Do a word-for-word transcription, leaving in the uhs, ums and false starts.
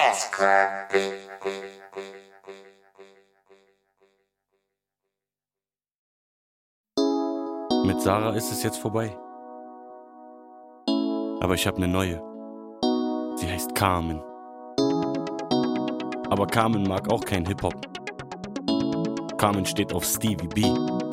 Mit Sarah ist es jetzt vorbei. Aber ich hab ne neue. Sie heißt Carmen. Aber Carmen mag auch kein Hip-Hop. Carmen steht auf Stevie B.